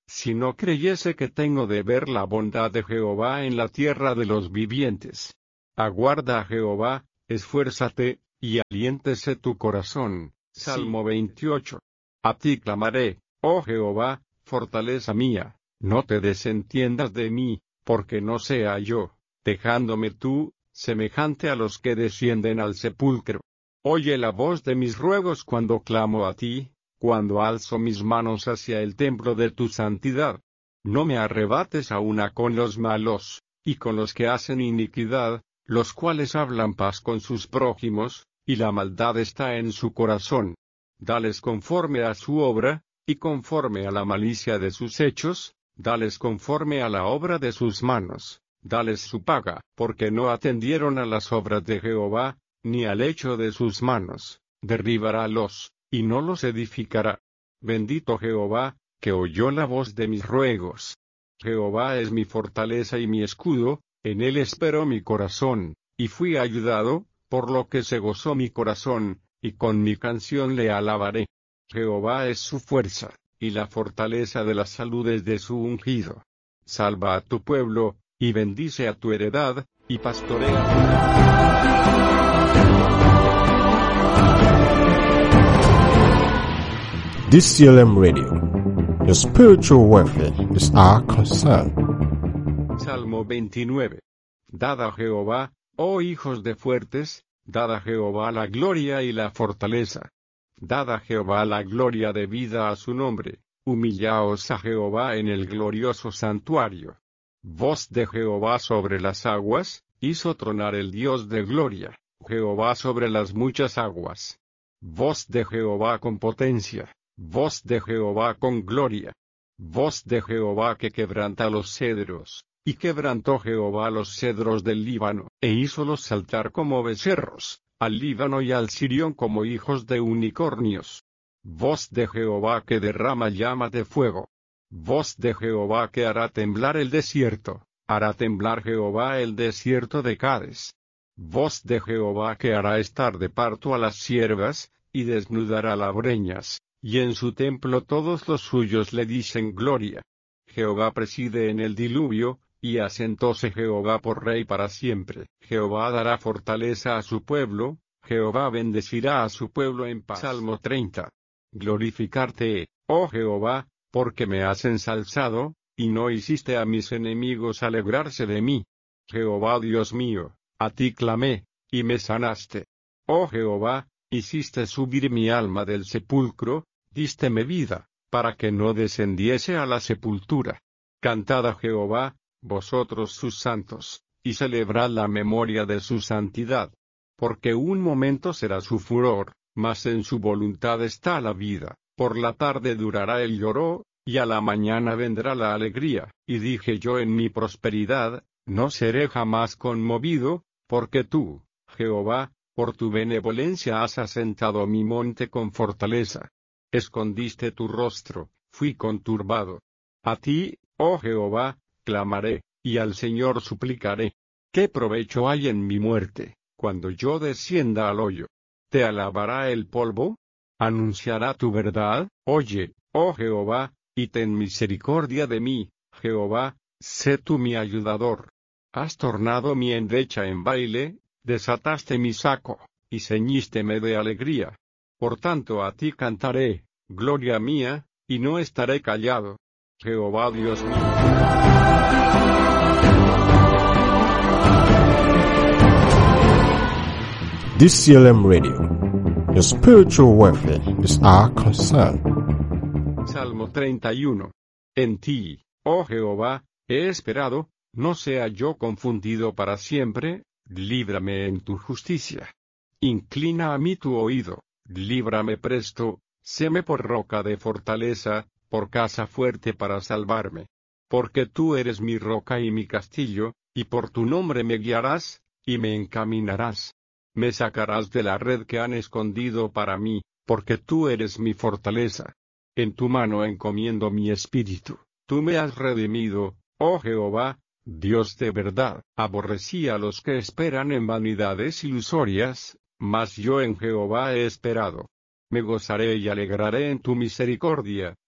si no creyese que tengo de ver la bondad de Jehová en la tierra de los vivientes. Aguarda a Jehová, esfuérzate, y aliéntese tu corazón. Salmo veintiocho. A ti clamaré, oh Jehová, fortaleza mía, no te desentiendas de mí, porque no sea yo, dejándome tú, semejante a los que descienden al sepulcro. Oye la voz de mis ruegos cuando clamo a ti, cuando alzo mis manos hacia el templo de tu santidad. No me arrebates a una con los malos, y con los que hacen iniquidad, los cuales hablan paz con sus prójimos, y la maldad está en su corazón. Dales conforme a su obra, y conforme a la malicia de sus hechos, dales conforme a la obra de sus manos, dales su paga, porque no atendieron a las obras de Jehová, ni al hecho de sus manos. Derribarálos, y no los edificará. Bendito Jehová, que oyó la voz de mis ruegos. Jehová es mi fortaleza y mi escudo, en él esperó mi corazón, y fui ayudado, por lo que se gozó mi corazón, y con mi canción le alabaré. Jehová es su fuerza, y la fortaleza de las saludes de su ungido. Salva a tu pueblo, y bendice a tu heredad, y pastorea. D C L M Radio. Your spiritual welfare is our concern. Salmo veintinueve. Dad a Jehová, oh hijos de fuertes, dad a Jehová la gloria y la fortaleza. Dad a Jehová la gloria debida a su nombre, humillaos a Jehová en el glorioso santuario. Voz de Jehová sobre las aguas, hizo tronar el Dios de gloria, Jehová sobre las muchas aguas. Voz de Jehová con potencia, voz de Jehová con gloria. Voz de Jehová que quebranta los cedros, y quebrantó Jehová los cedros del Líbano, e hízolos saltar como becerros, al Líbano y al Sirión como hijos de unicornios. Voz de Jehová que derrama llama de fuego. Voz de Jehová que hará temblar el desierto, hará temblar Jehová el desierto de Cades. Voz de Jehová que hará estar de parto a las siervas, y desnudará las breñas, y en su templo todos los suyos le dicen gloria. Jehová preside en el diluvio, y asentóse Jehová por rey para siempre. Jehová dará fortaleza a su pueblo, Jehová bendecirá a su pueblo en paz. Salmo treinta. Glorificarte, oh Jehová, porque me has ensalzado, y no hiciste a mis enemigos alegrarse de mí. Jehová Dios mío, a ti clamé, y me sanaste. Oh Jehová, hiciste subir mi alma del sepulcro, dísteme vida, para que no descendiese a la sepultura. Cantad a Jehová, vosotros sus santos, y celebrad la memoria de su santidad. Porque un momento será su furor, mas en su voluntad está la vida. Por la tarde durará el lloro, y a la mañana vendrá la alegría. Y dije yo en mi prosperidad, no seré jamás conmovido, porque tú, Jehová, por tu benevolencia has asentado mi monte con fortaleza. Escondiste tu rostro, fui conturbado. A ti, oh Jehová, clamaré, y al Señor suplicaré. ¿Qué provecho hay en mi muerte, cuando yo descienda al hoyo? ¿Te alabará el polvo? ¿Anunciará tu verdad? Oye, oh Jehová, y ten misericordia de mí, Jehová, sé tú mi ayudador. Has tornado mi endecha en baile, desataste mi saco, y ceñísteme de alegría. Por tanto a ti cantaré, gloria mía, y no estaré callado. Jehová Dios mío. D C L M Radio. Your spiritual welfare is our concern. Salmo treinta y uno. En ti, oh Jehová, he esperado, no sea yo confundido para siempre, líbrame en tu justicia. Inclina a mí tu oído, líbrame presto, séme por roca de fortaleza, por casa fuerte para salvarme. Porque tú eres mi roca y mi castillo, y por tu nombre me guiarás, y me encaminarás. Me sacarás de la red que han escondido para mí, porque tú eres mi fortaleza. En tu mano encomiendo mi espíritu, tú me has redimido, oh Jehová, Dios de verdad. Aborrecí a los que esperan en vanidades ilusorias, mas yo en Jehová he esperado. Me gozaré y alegraré en tu misericordia,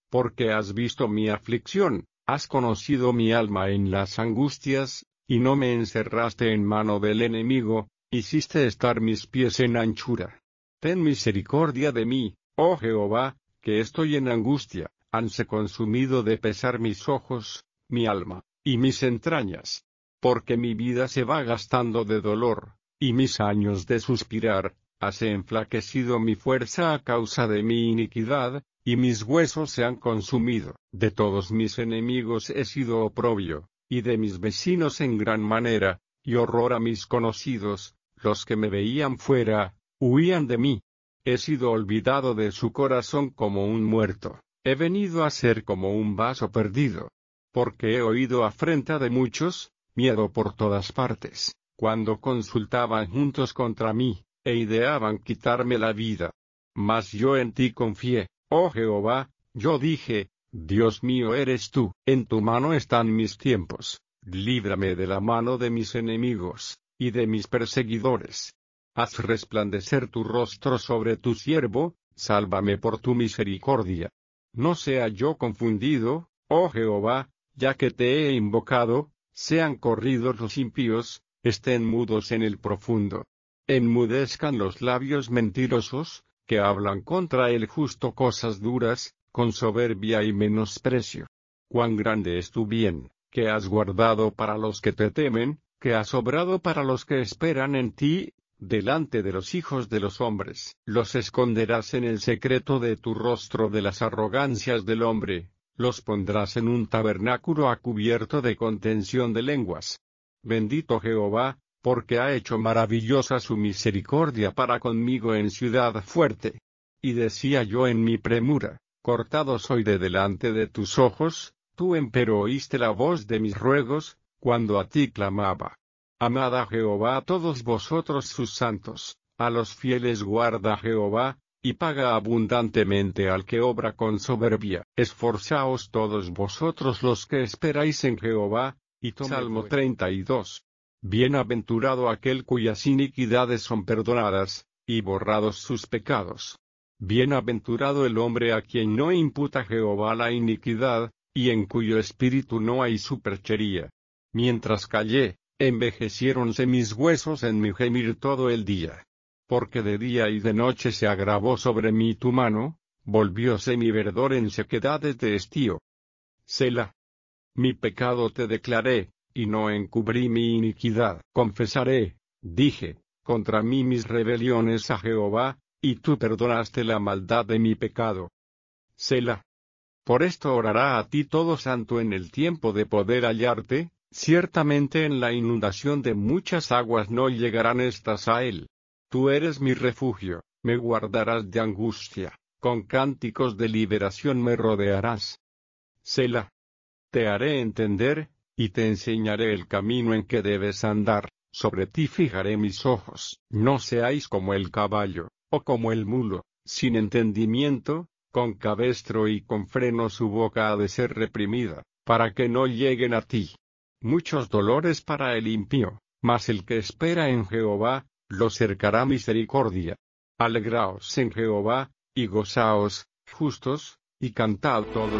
porque has visto mi aflicción, has conocido mi alma en las angustias, y no me encerraste en mano del enemigo, hiciste estar mis pies en anchura. Ten misericordia de mí, oh Jehová, que estoy en angustia, hanse consumido de pesar mis ojos, mi alma, y mis entrañas. Porque mi vida se va gastando de dolor, y mis años de suspirar, hase enflaquecido mi fuerza a causa de mi iniquidad, y mis huesos se han consumido. De todos mis enemigos he sido oprobio, y de mis vecinos en gran manera, y horror a mis conocidos, los que me veían fuera, huían de mí. He sido olvidado de su corazón como un muerto, he venido a ser como un vaso perdido. Porque he oído afrenta de muchos, miedo por todas partes, cuando consultaban juntos contra mí, e ideaban quitarme la vida. Mas yo en ti confié, oh Jehová, yo dije, Dios mío eres tú, en tu mano están mis tiempos, líbrame de la mano de mis enemigos, y de mis perseguidores. Haz resplandecer tu rostro sobre tu siervo, sálvame por tu misericordia. No sea yo confundido, oh Jehová, ya que te he invocado, sean corridos los impíos, estén mudos en el profundo. Enmudezcan los labios mentirosos, que hablan contra el justo cosas duras, con soberbia y menosprecio. Cuán grande es tu bien, que has guardado para los que te temen, que has obrado para los que esperan en ti, delante de los hijos de los hombres. Los esconderás en el secreto de tu rostro de las arrogancias del hombre, los pondrás en un tabernáculo a cubierto de contención de lenguas. Bendito Jehová, porque ha hecho maravillosa su misericordia para conmigo en ciudad fuerte. Y decía yo en mi premura, cortado soy de delante de tus ojos, tú empero oíste la voz de mis ruegos, cuando a ti clamaba. Amad a Jehová a todos vosotros sus santos, a los fieles guarda Jehová, y paga abundantemente al que obra con soberbia. Esforzaos todos vosotros los que esperáis en Jehová, y Salmo treinta y dos. Bienaventurado aquel cuyas iniquidades son perdonadas, y borrados sus pecados. Bienaventurado el hombre a quien no imputa Jehová la iniquidad, y en cuyo espíritu no hay superchería. Mientras callé, envejeciéronse mis huesos en mi gemir todo el día. Porque de día y de noche se agravó sobre mí tu mano, volvióse mi verdor en sequedades de estío. Selah. Mi pecado te declaré, y no encubrí mi iniquidad. Confesaré, dije, contra mí mis rebeliones a Jehová, y tú perdonaste la maldad de mi pecado. Selah. Por esto orará a ti todo santo en el tiempo de poder hallarte, ciertamente en la inundación de muchas aguas no llegarán estas a él. Tú eres mi refugio, me guardarás de angustia, con cánticos de liberación me rodearás. Selah. Te haré entender, y te enseñaré el camino en que debes andar, sobre ti fijaré mis ojos. No seáis como el caballo, o como el mulo, sin entendimiento, con cabestro y con freno su boca ha de ser reprimida, para que no lleguen a ti. Muchos dolores para el impío, mas el que espera en Jehová, lo cercará misericordia. Alegraos en Jehová, y gozaos, justos, y cantad todos.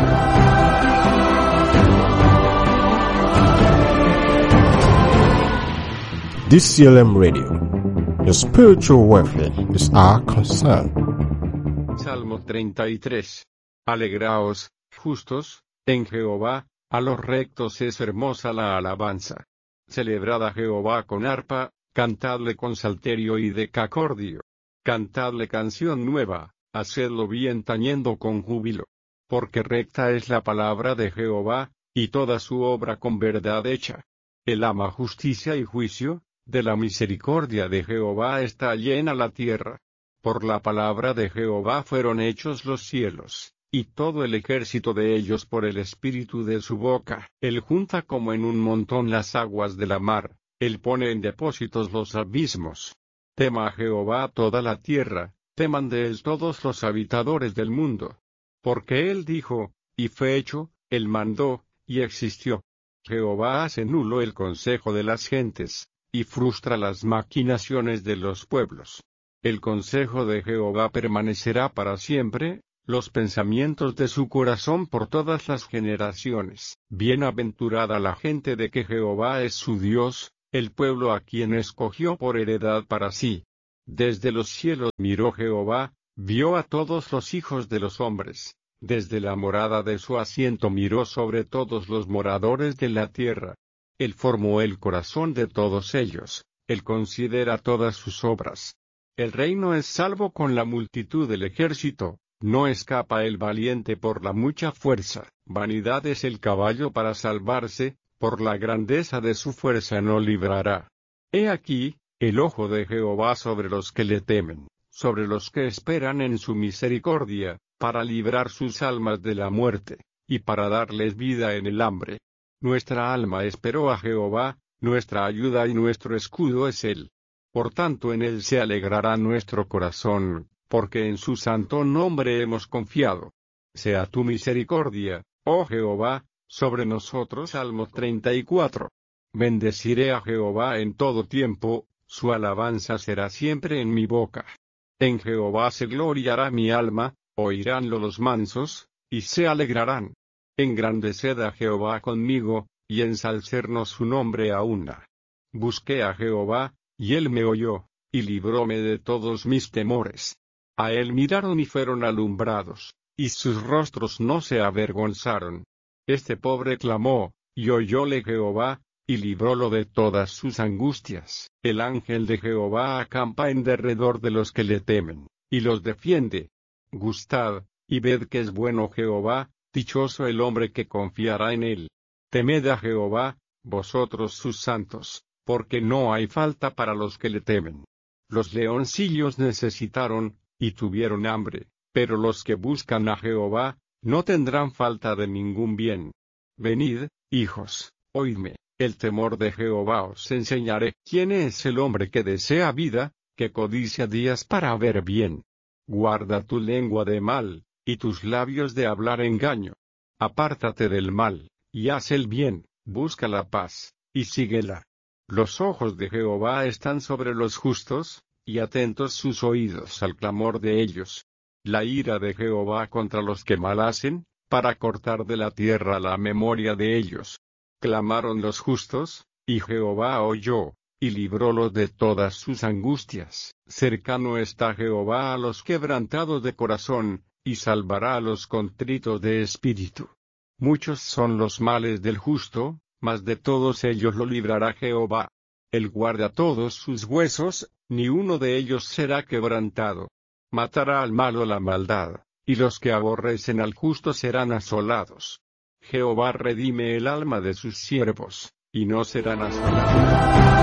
D C L M Radio. Your spiritual welfare is our concern. Salmo treinta y tres. Alegraos, justos, en Jehová, a los rectos es hermosa la alabanza. Celebrad a Jehová con arpa, cantadle con salterio y decacordio. Cantadle canción nueva, hacedlo bien tañendo con júbilo. Porque recta es la palabra de Jehová, y toda su obra con verdad hecha. Él ama justicia y juicio, de la misericordia de Jehová está llena la tierra. Por la palabra de Jehová fueron hechos los cielos, y todo el ejército de ellos por el espíritu de su boca. Él junta como en un montón las aguas de la mar, él pone en depósitos los abismos. Tema a Jehová toda la tierra, teman de él todos los habitadores del mundo. Porque él dijo, y fue hecho, él mandó, y existió. Jehová hace nulo el consejo de las gentes, y frustra las maquinaciones de los pueblos. El consejo de Jehová permanecerá para siempre, los pensamientos de su corazón por todas las generaciones. Bienaventurada la gente de que Jehová es su Dios, el pueblo a quien escogió por heredad para sí. Desde los cielos miró Jehová, vio a todos los hijos de los hombres. Desde la morada de su asiento miró sobre todos los moradores de la tierra. Él formó el corazón de todos ellos, él considera todas sus obras. El reino es salvo con la multitud del ejército, no escapa el valiente por la mucha fuerza. Vanidad es el caballo para salvarse, por la grandeza de su fuerza no librará. He aquí, el ojo de Jehová sobre los que le temen, sobre los que esperan en su misericordia, para librar sus almas de la muerte, y para darles vida en el hambre. Nuestra alma esperó a Jehová, nuestra ayuda y nuestro escudo es él. Por tanto en él se alegrará nuestro corazón, porque en su santo nombre hemos confiado. Sea tu misericordia, oh Jehová, sobre nosotros. Salmo treinta y cuatro. Bendeciré a Jehová en todo tiempo, su alabanza será siempre en mi boca. En Jehová se gloriará mi alma, oiránlo los mansos, y se alegrarán. Engrandeced a Jehová conmigo, y ensalcernos su nombre a una. Busqué a Jehová, y él me oyó, y libróme de todos mis temores. A él miraron y fueron alumbrados, y sus rostros no se avergonzaron. Este pobre clamó, y oyóle Jehová, y librólo de todas sus angustias. El ángel de Jehová acampa en derredor de los que le temen, y los defiende. Gustad, y ved que es bueno Jehová, dichoso el hombre que confiará en él. Temed a Jehová, vosotros sus santos, porque no hay falta para los que le temen. Los leoncillos necesitaron, y tuvieron hambre, pero los que buscan a Jehová, no tendrán falta de ningún bien. Venid, hijos, oídme, el temor de Jehová os enseñaré. ¿Quién es el hombre que desea vida, que codicia días para ver bien? Guarda tu lengua de mal, y tus labios de hablar engaño. Apártate del mal, y haz el bien, busca la paz, y síguela. Los ojos de Jehová están sobre los justos, y atentos sus oídos al clamor de ellos. La ira de Jehová contra los que mal hacen, para cortar de la tierra la memoria de ellos. Clamaron los justos, y Jehová oyó, y librólos de todas sus angustias. Cercano está Jehová a los quebrantados de corazón, y salvará a los contritos de espíritu. Muchos son los males del justo, mas de todos ellos lo librará Jehová. Él guarda todos sus huesos, ni uno de ellos será quebrantado. Matará al malo la maldad, y los que aborrecen al justo serán asolados. Jehová redime el alma de sus siervos, y no serán asolados.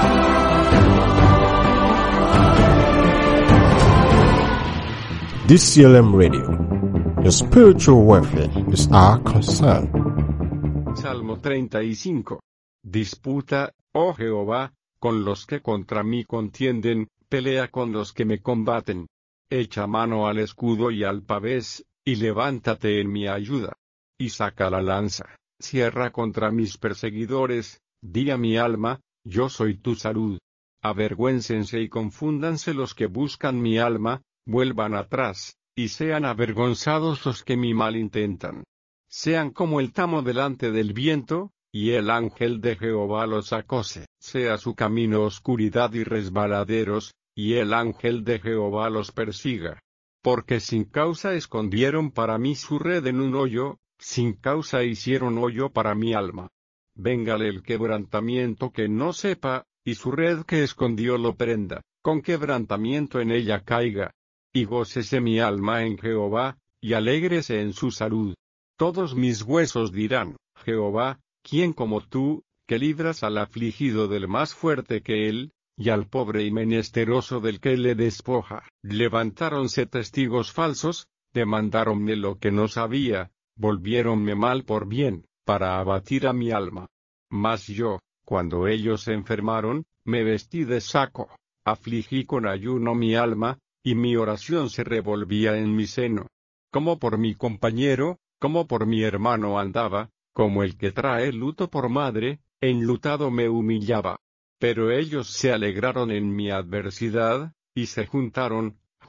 D C L M Radio. Your spiritual welfare is our concern. Salmo treinta y cinco. Disputa, oh Jehová, con los que contra mí contienden, pelea con los que me combaten. Echa mano al escudo y al pavés, y levántate en mi ayuda. Y saca la lanza, cierra contra mis perseguidores, di a mi alma, yo soy tu salud. Avergüéncense y confúndanse los que buscan mi alma, vuelvan atrás, y sean avergonzados los que mi mal intentan. Sean como el tamo delante del viento, y el ángel de Jehová los acose. Sea su camino oscuridad y resbaladeros, y el ángel de Jehová los persiga. Porque sin causa escondieron para mí su red en un hoyo, sin causa hicieron hoyo para mi alma. Véngale el quebrantamiento que no sepa, y su red que escondió lo prenda, con quebrantamiento en ella caiga. Y gócese mi alma en Jehová, y alégrese en su salud. Todos mis huesos dirán, Jehová, ¿quién como tú, que libras al afligido del más fuerte que él, y al pobre y menesteroso del que le despoja? Levantáronse testigos falsos, demandáronme lo que no sabía, volviéronme mal por bien, para abatir a mi alma. Mas yo, cuando ellos se enfermaron, me vestí de saco, afligí con ayuno mi alma, y mi oración se revolvía en mi seno. Como por mi compañero, como por mi hermano andaba, como el que trae luto por madre, enlutado me humillaba. Pero ellos se alegraron en mi adversidad, y se juntaron,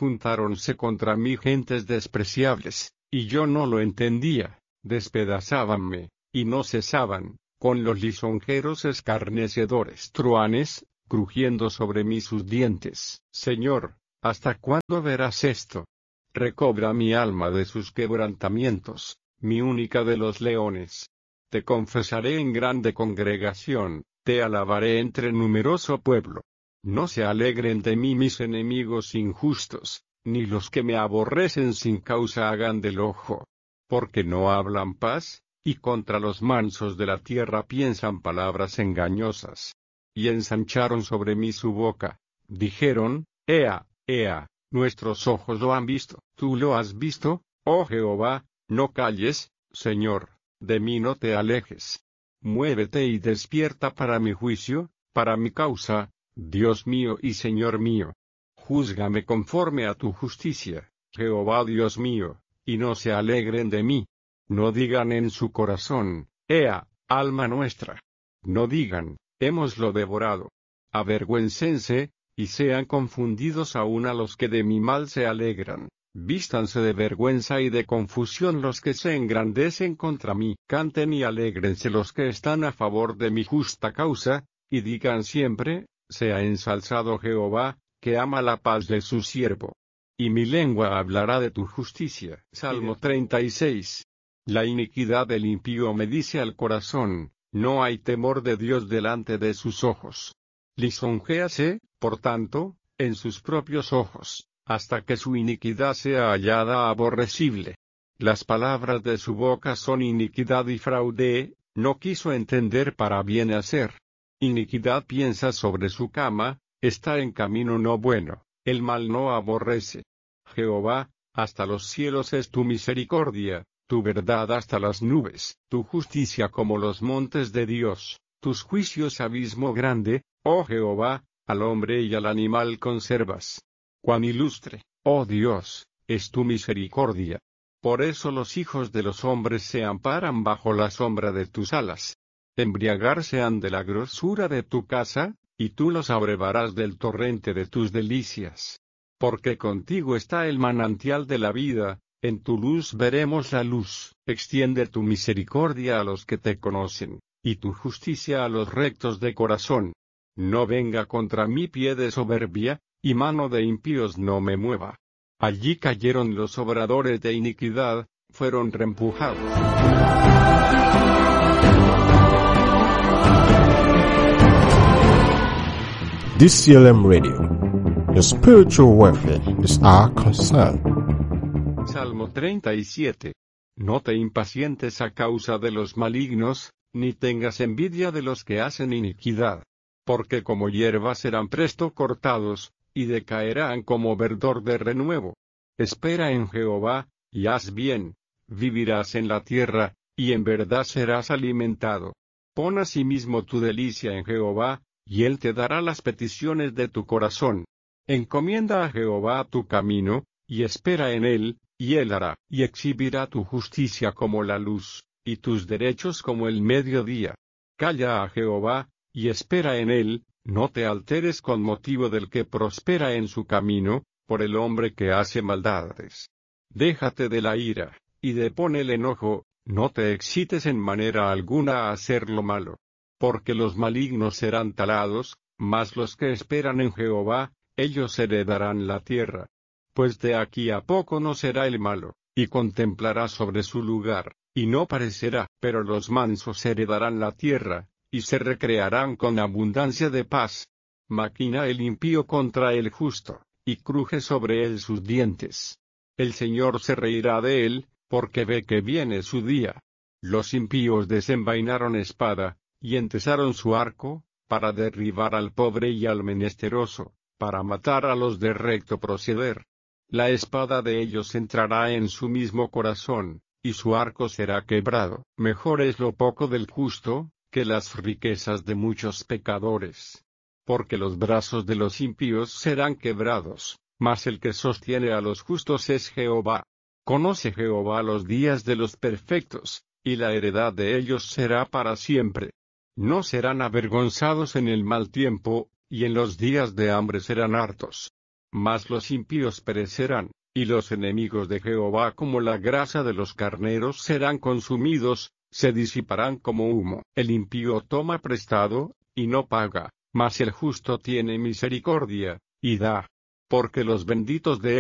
juntáronse contra mí gentes despreciables, y yo no lo entendía, despedazábanme, y no cesaban, con los lisonjeros escarnecedores truanes, crujiendo sobre mí sus dientes. Señor, ¿hasta cuándo verás esto? Recobra mi alma de sus quebrantamientos, mi única de los leones. Te confesaré en grande congregación, te alabaré entre numeroso pueblo. No se alegren de mí mis enemigos injustos, ni los que me aborrecen sin causa hagan del ojo. Porque no hablan paz, y contra los mansos de la tierra piensan palabras engañosas. Y ensancharon sobre mí su boca, dijeron, Ea, Ea, nuestros ojos lo han visto. Tú lo has visto, oh Jehová, no calles, Señor, de mí no te alejes. Muévete y despierta para mi juicio, para mi causa, Dios mío y Señor mío. Júzgame conforme a tu justicia, Jehová Dios mío, y no se alegren de mí. No digan en su corazón, Ea, alma nuestra. No digan, hémoslo devorado. Avergüéncense, y sean confundidos aún a los que de mi mal se alegran. Vístanse de vergüenza y de confusión los que se engrandecen contra mí. Canten y alégrense los que están a favor de mi justa causa, y digan siempre, sea ensalzado Jehová, que ama la paz de su siervo. Y mi lengua hablará de tu justicia. Salmo treinta y seis. La iniquidad del impío me dice al corazón, no hay temor de Dios delante de sus ojos. Lisonjéase, por tanto, en sus propios ojos, hasta que su iniquidad sea hallada aborrecible. Las palabras de su boca son iniquidad y fraude, no quiso entender para bien hacer. Iniquidad piensa sobre su cama, está en camino no bueno, el mal no aborrece. Jehová, hasta los cielos es tu misericordia, tu verdad hasta las nubes, tu justicia como los montes de Dios, tus juicios abismo grande, oh Jehová, al hombre y al animal conservas. Cuán ilustre, oh Dios, es tu misericordia. Por eso los hijos de los hombres se amparan bajo la sombra de tus alas. Embriagarse han de la grosura de tu casa, y tú los abrevarás del torrente de tus delicias. Porque contigo está el manantial de la vida, en tu luz veremos la luz. Extiende tu misericordia a los que te conocen, y tu justicia a los rectos de corazón. No venga contra mí pie de soberbia, y mano de impíos no me mueva. Allí cayeron los obradores de iniquidad, fueron reempujados. D C L M Radio. Your spiritual welfare is our concern. Salmo treinta y siete. No te impacientes a causa de los malignos, ni tengas envidia de los que hacen iniquidad. Porque como hierba serán presto cortados, y decaerán como verdor de renuevo. Espera en Jehová, y haz bien, vivirás en la tierra, y en verdad serás alimentado. Pon asimismo tu delicia en Jehová, y él te dará las peticiones de tu corazón. Encomienda a Jehová tu camino, y espera en él, y él hará, y exhibirá tu justicia como la luz, y tus derechos como el mediodía. Calla a Jehová, y espera en él, no te alteres con motivo del que prospera en su camino, por el hombre que hace maldades. Déjate de la ira, y depón el enojo, no te excites en manera alguna a hacer lo malo. Porque los malignos serán talados, mas los que esperan en Jehová, ellos heredarán la tierra. Pues de aquí a poco no será el malo, y contemplará sobre su lugar, y no parecerá, pero los mansos heredarán la tierra, y se recrearán con abundancia de paz. Maquina el impío contra el justo, y cruje sobre él sus dientes. El Señor se reirá de él, porque ve que viene su día. Los impíos desenvainaron espada, y entesaron su arco, para derribar al pobre y al menesteroso, para matar a los de recto proceder. La espada de ellos entrará en su mismo corazón, y su arco será quebrado. Mejor es lo poco del justo, que las riquezas de muchos pecadores. Porque los brazos de los impíos serán quebrados, mas el que sostiene a los justos es Jehová. Conoce Jehová los días de los perfectos, y la heredad de ellos será para siempre. No serán avergonzados en el mal tiempo, y en los días de hambre serán hartos. mas los impíos perecerán, y los enemigos de Jehová como la grasa de los carneros serán consumidos, se disiparán como humo. El impío toma prestado, y no paga, mas el justo tiene misericordia, y da. Porque los benditos de